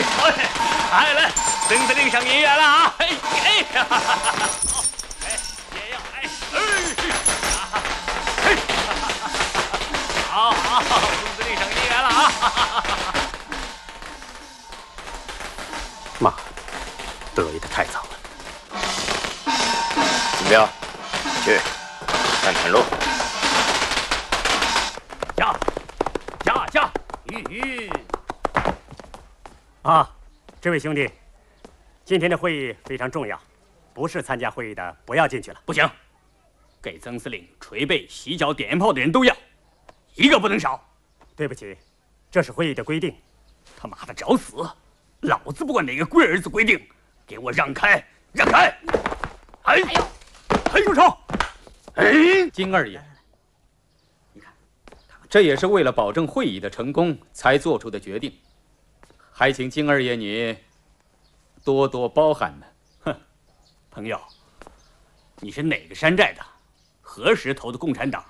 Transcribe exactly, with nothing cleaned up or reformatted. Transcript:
好嘞，来来，曾司令上音乐了啊！哎哎，好，哎也要哎哎，好好，曾司令上音乐了啊！ 妈，得意的太早了。 金彪，去看探路。 驾驾驾！吁吁！ 啊，这位兄弟，今天的会议非常重要，不是参加会议的不要进去了。 不行，给曾司令捶背、洗脚、点烟炮的人都要，一个不能少。 对不起，这是会议的规定。 他妈的找死！老子不管哪个龟儿子规定，给我让开，让开！哎呦，哎，住手！哎， 金二爷，你看，这也是为了保证会议的成功才做出的决定，还请金二爷你多多包涵呢。 哼，朋友，你是哪个山寨的？何时投的共产党？